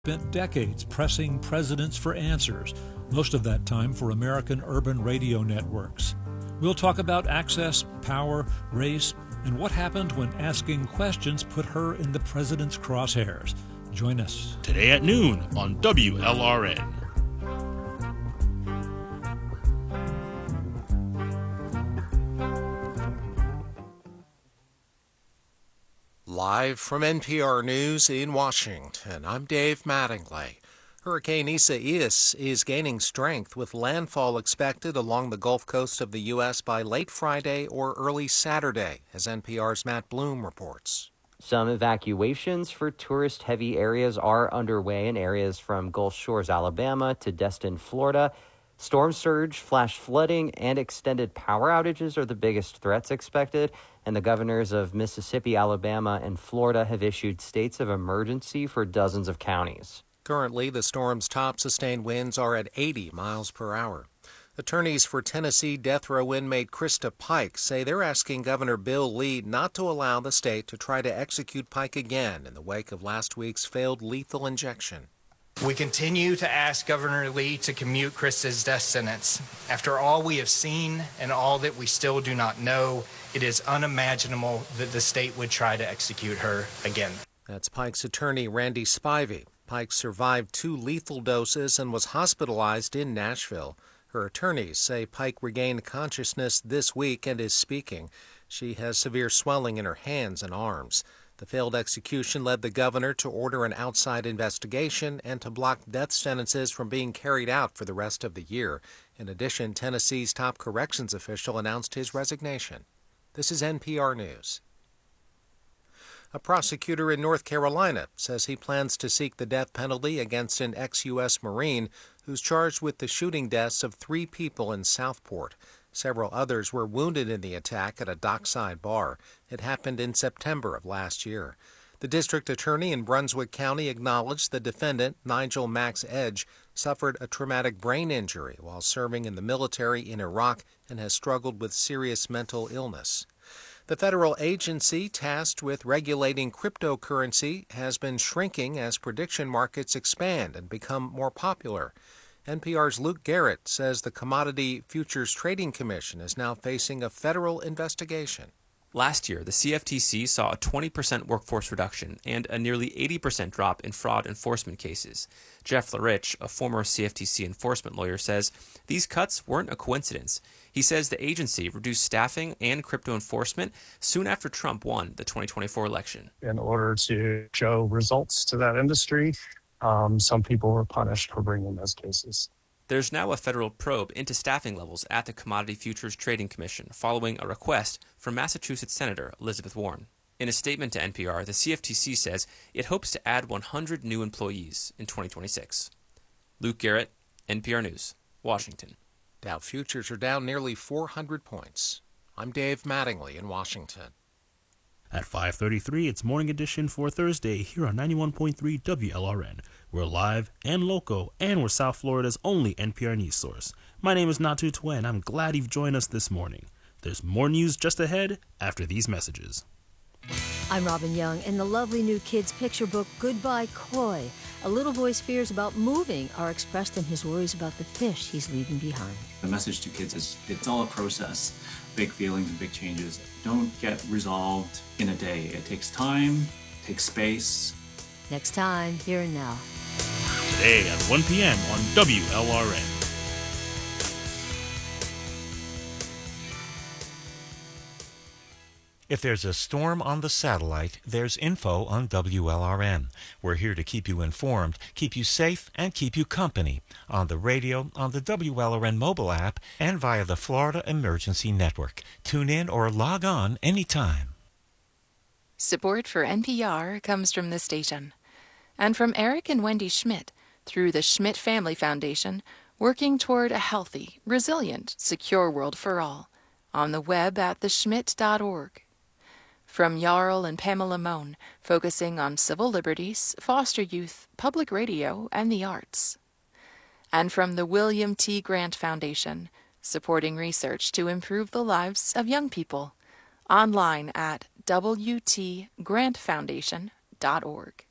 spent decades pressing presidents for answers, most of that time for American urban radio networks. We'll talk about access, power, race, and what happened when asking questions put her in the president's crosshairs. Join us today at noon on WLRN. Live from NPR News in Washington, I'm Dave Mattingly. Hurricane Isaias is gaining strength with landfall expected along the Gulf Coast of the U.S. by late Friday or early Saturday, as NPR's Matt Bloom reports. Some evacuations for tourist-heavy areas are underway in areas from Gulf Shores, Alabama to Destin, Florida. Storm surge, flash flooding, and extended power outages are the biggest threats expected, and the governors of Mississippi, Alabama, and Florida have issued states of emergency for dozens of counties. Currently, the storm's top sustained winds are at 80 miles per hour. Attorneys for Tennessee death row inmate Krista Pike say they're asking Governor Bill Lee not to allow the state to try to execute Pike again in the wake of last week's failed lethal injection. We continue to ask Governor Lee to commute Krista's death sentence. After all we have seen and all that we still do not know, it is unimaginable that the state would try to execute her again. That's Pike's attorney, Randy Spivey. Pike survived 2 lethal doses and was hospitalized in Nashville. Her attorneys say Pike regained consciousness this week and is speaking. She has severe swelling in her hands and arms. The failed execution led the governor to order an outside investigation and to block death sentences from being carried out for the rest of the year. In addition, Tennessee's top corrections official announced his resignation. This is NPR News. A prosecutor in North Carolina says he plans to seek the death penalty against an ex-U.S. Marine who's charged with the shooting deaths of 3 people in Southport. Several others were wounded in the attack at a dockside bar. It happened in September of last year. The district attorney in Brunswick County acknowledged the defendant, Nigel Max Edge, suffered a traumatic brain injury while serving in the military in Iraq and has struggled with serious mental illness. The federal agency tasked with regulating cryptocurrency has been shrinking as prediction markets expand and become more popular. NPR's Luke Garrett says the Commodity Futures Trading Commission is now facing a federal investigation. Last year, the CFTC saw a 20% workforce reduction and a nearly 80% drop in fraud enforcement cases. Jeff Larich, a former CFTC enforcement lawyer, says these cuts weren't a coincidence. He says the agency reduced staffing and crypto enforcement soon after Trump won the 2024 election. In order to show results to that industry, some people were punished for bringing those cases. There's now a federal probe into staffing levels at the Commodity Futures Trading Commission following a request from Massachusetts Senator Elizabeth Warren. In a statement to NPR, the CFTC says it hopes to add 100 new employees in 2026. Luke Garrett, NPR News, Washington. Dow futures are down nearly 400 points. I'm Dave Mattingly in Washington. At 5:33, it's Morning Edition for Thursday here on 91.3 WLRN. We're live and local, and we're South Florida's only NPR news source. My name is Natu Twe, and I'm glad you've joined us this morning. There's more news just ahead after these messages. I'm Robin Young. In the lovely new kids' picture book, Goodbye Koi, a little boy's fears about moving are expressed in his worries about the fish he's leaving behind. The message to kids is it's all a process. Big feelings and big changes don't get resolved in a day. It takes time, takes space. Next time, here and now. Today at 1 p.m. on WLRN. If there's a storm on the satellite, there's info on WLRN. We're here to keep you informed, keep you safe, and keep you company. On the radio, on the WLRN mobile app, and via the Florida Emergency Network. Tune in or log on anytime. Support for NPR comes from the station. And from Eric and Wendy Schmidt through the Schmidt Family Foundation, working toward a healthy, resilient, secure world for all. On the web at theschmidt.org. From Jarl and Pamela Mohn, focusing on civil liberties, foster youth, public radio, and the arts. And from the William T. Grant Foundation, supporting research to improve the lives of young people. Online at wtgrantfoundation.org.